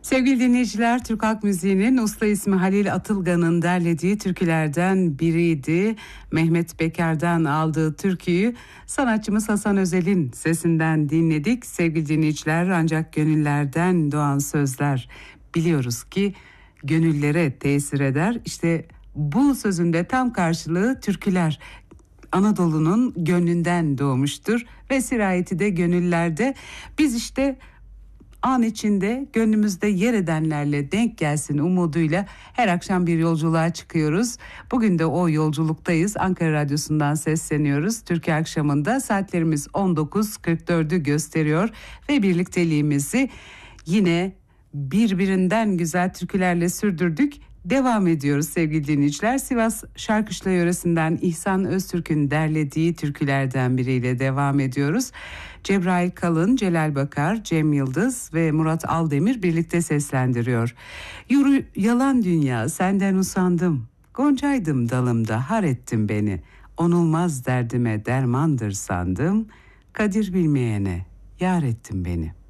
Sevgili dinleyiciler, Türk Halk Müziği'nin usta ismi Halil Atılgan'ın derlediği türkülerden biriydi. Mehmet Beker'den aldığı türküyü sanatçımız Hasan Özel'in sesinden dinledik. Sevgili dinleyiciler, ancak gönüllerden doğan sözler biliyoruz ki gönüllere tesir eder. İşte bu sözün de tam karşılığı türküler. Anadolu'nun gönlünden doğmuştur ve sirayeti de gönüllerde. Biz işte an içinde gönlümüzde yer edenlerle denk gelsin umuduyla her akşam bir yolculuğa çıkıyoruz. Bugün de o yolculuktayız. Ankara Radyosu'ndan sesleniyoruz. Türkiye akşamında saatlerimiz 19.44'ü gösteriyor ve birlikteliğimizi yine birbirinden güzel türkülerle sürdürdük. Devam ediyoruz sevgili dinleyiciler. Sivas Şarkışla yöresinden İhsan Öztürk'ün derlediği türkülerden biriyle devam ediyoruz. Cebrail Kalın, Celal Bakar, Cem Yıldız ve Murat Aldemir birlikte seslendiriyor. Yürü yalan dünya, senden usandım. Goncaydım dalımda, har ettin beni. Onulmaz derdime dermandır sandım. Kadir bilmeyene yar ettin beni.